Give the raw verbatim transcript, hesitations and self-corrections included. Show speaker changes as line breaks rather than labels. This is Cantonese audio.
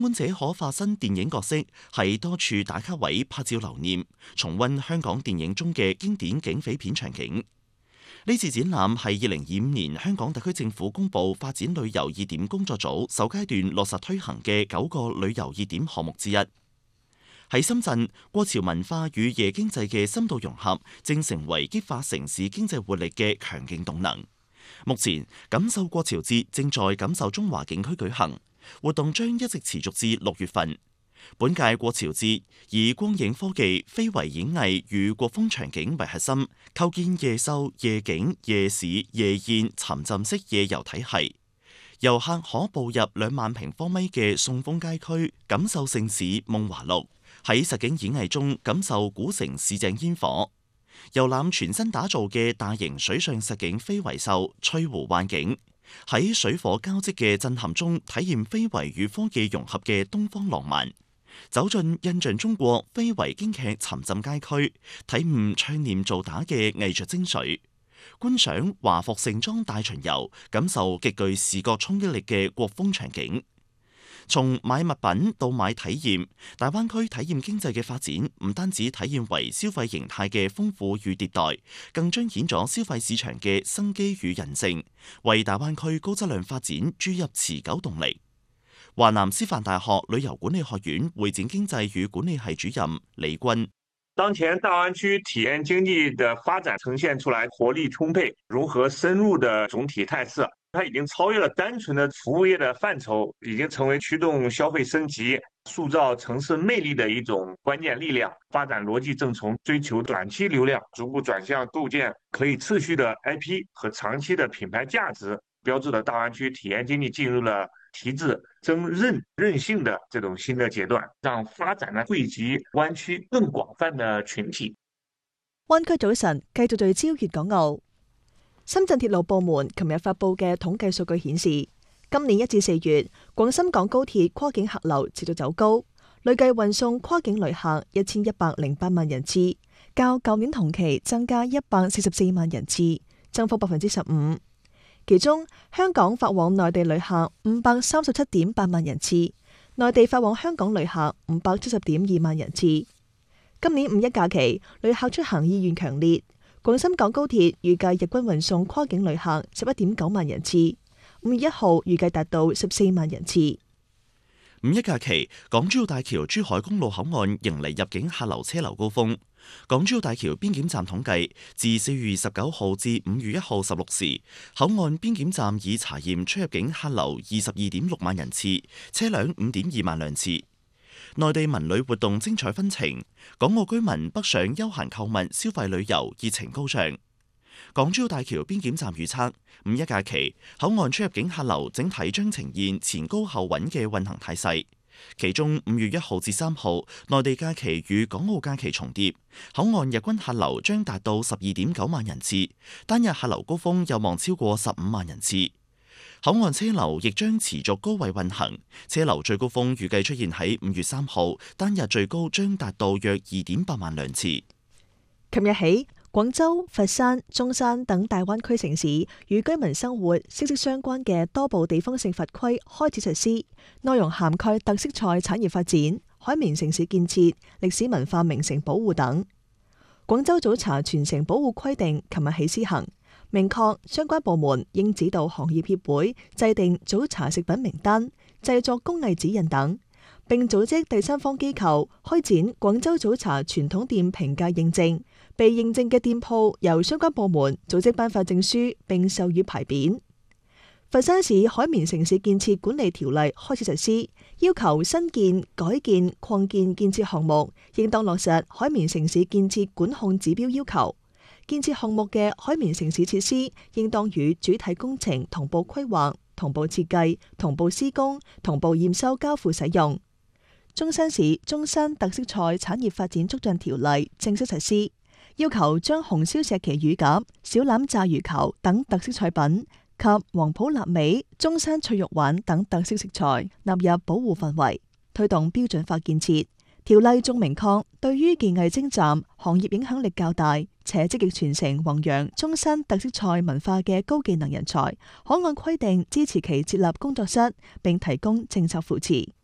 觀者可化身電影角色，喺多處打卡位拍照留念，重溫香港電影中嘅經典警匪片場景。呢次展覽係二零二五年香港特區政府公布發展旅遊熱點工作組首階段落實推行嘅九個旅遊熱點項目之一。喺深圳，過潮文化與夜經濟嘅深度融合，正成為激發城市經濟活力嘅強勁動能。目前，感受過潮節正在感受中華景區舉行。活動將一直持續至六月份。本屆過潮節以光影科技、非遺演藝與國風場景為核心，構建夜秀、夜景、夜市、夜宴沉浸式夜遊體系。遊客可步入兩萬平方米嘅送豐街區，感受盛事夢華錄；喺實景演藝中感受古城市井煙火。遊覽全新打造嘅大型水上實景非遺秀翠湖幻境。喺水火交織嘅震撼中，體驗非遺與科技融合嘅東方浪漫，走進印象中國非遺京劇沉浸街區，體悟唱念做打嘅藝術精髓，觀賞華服盛裝大巡遊，感受極具視覺衝擊力嘅國風場景。從買物品到買體驗，大灣區體驗經濟嘅發展唔單止體現為消費形態嘅豐富與迭代，更彰顯咗消費市場嘅生機與韌性，為大灣區高質量發展注入持久動力。華南師範大學旅遊管理學院會展經濟與管理系主任李軍：
當前大灣區體驗經濟的發展呈現出來活力充沛、融合深入的總體態勢。它已經超越了單純的服務業的範疇，已經成為驅動消費升級、塑造城市魅力的一種關鍵力量。發展邏輯正從追求短期流量，逐步轉向構建可以持續的 I P 和長期的品牌價值，標誌了大灣區體驗經濟進入了提質增韌韌性的這種新的階段，讓發展呢惠及灣區更廣泛的群體。
灣區早晨繼續聚焦粵港澳。深圳鐵路部門琴日發布嘅統計數據顯示，今年一至四月，廣深港高鐵跨境客流持續走高，累計運送跨境旅客一千一百零八萬人次，較舊年同期增加一百四十四萬人次，增幅百分之十五。其中，香港發往內地旅客五百三十七點八萬人次，內地發往香港旅客五百七十點二萬人次。今年五一假期，旅客出行意願強烈。廣深港高鐵預計日均運送跨境旅客十一點九萬人次，五月一號預計達到十四萬人次。
五一假期，港珠澳大橋珠海公路口岸迎嚟入境客流車流高峰。港珠澳大橋邊檢站統計，自四月二十九號至五月一號十六時，口岸邊檢站已查驗出入境客流二十二點六萬人次，車輛五點二萬輛次。內地文旅活動精彩紛呈，港澳居民北上休閒購物、消費旅遊熱情高漲。港珠澳大橋邊檢站預測，五一假期口岸出入境客流整體將呈現前高後穩嘅運行態勢。其中五月一號至三號，內地假期與港澳假期重疊，口岸日均客流將達到十二點九萬人次，單日客流高峰有望超過十五萬人次。口岸車流亦將持續高位運行，車流最高峰預計出現喺五月三號，單日最高將達到約二點八萬輛次。
琴日起，廣州、佛山、中山等大灣區城市與居民生活息息相關嘅多部地方性法規開始實施，內容涵蓋特色菜產業發展、海綿城市建設、歷史文化名城保護等。廣州早茶全城保護規定琴日起施行，明確相關部門應指導行業協會制定早茶食品名單、製作工藝指引等，並組織第三方機構開展廣州早茶傳統店評價認證。被認證嘅店鋪由相關部門組織頒發證書並授予牌匾。佛山市海綿城市建設管理條例開始實施，要求新建、改建、擴建建設項目應當落實海綿城市建設管控指標要求。建設項目嘅海綿城市設施應當與主體工程同步規劃、同步設計、同步施工、同步驗收交付使用。中山市中山特色菜產業發展促進條例正式實施，要求將紅燒石岐乳鴿、小欖炸魚球等特色菜品及黃埔臘味、中山脆肉丸等特色食材納入保護範圍，推動標準化建設。條例仲明確，對於技藝精湛、行業影響力較大且積極傳承弘揚中山特色菜文化嘅高技能人才，可按規定支持其設立工作室，並提供政策扶持。